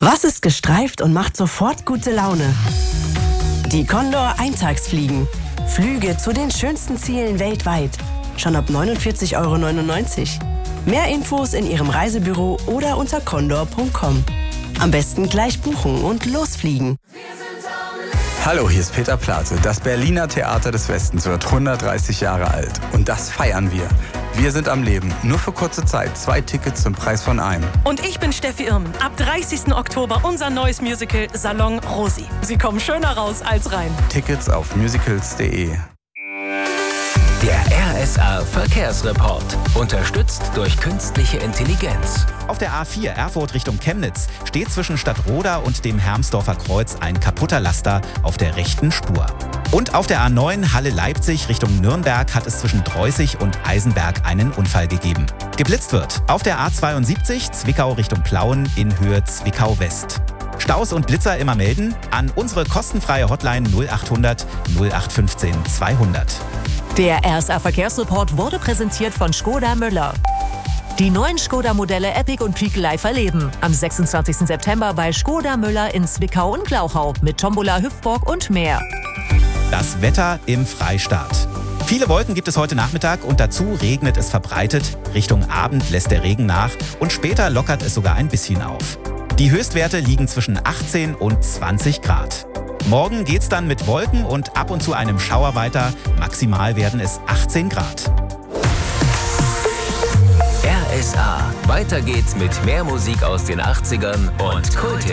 Was ist gestreift und macht sofort gute Laune? Die Condor Eintagsfliegen. Flüge zu den schönsten Zielen weltweit. Schon ab 49,99 €. Mehr Infos in Ihrem Reisebüro oder unter condor.com. Am besten gleich buchen und losfliegen. Hallo, hier ist Peter Plate. Das Berliner Theater des Westens wird 130 Jahre alt. Und das feiern wir. Wir sind am Leben. Nur für kurze Zeit. 2 Tickets zum Preis von einem. Und ich bin Steffi Irmen. Ab 30. Oktober unser neues Musical Salon Rosi. Sie kommen schöner raus als rein. Tickets auf musicals.de. Der RSA Verkehrsreport. Unterstützt durch künstliche Intelligenz. Auf der A4 Erfurt Richtung Chemnitz steht zwischen Stadtroda und dem Hermsdorfer Kreuz ein kaputter Laster auf der rechten Spur. Und auf der A9 Halle-Leipzig Richtung Nürnberg hat es zwischen Dreußig und Eisenberg einen Unfall gegeben. Geblitzt wird auf der A72 Zwickau Richtung Plauen in Höhe Zwickau-West. Staus und Blitzer immer melden an unsere kostenfreie Hotline 0800 0815 200. Der RSA Verkehrsreport wurde präsentiert von Škoda Möller. Die neuen Škoda-Modelle Epic und Peak live erleben. Am 26. September bei Škoda Möller in Zwickau und Glauchau mit Tombola, Hüpfburg und mehr. Das Wetter im Freistaat. Viele Wolken gibt es heute Nachmittag und dazu regnet es verbreitet. Richtung Abend lässt der Regen nach und später lockert es sogar ein bisschen auf. Die Höchstwerte liegen zwischen 18 und 20 Grad. Morgen geht's dann mit Wolken und ab und zu einem Schauer weiter. Maximal werden es 18 Grad. RSA. Weiter geht's mit mehr Musik aus den 80ern und Kulthits.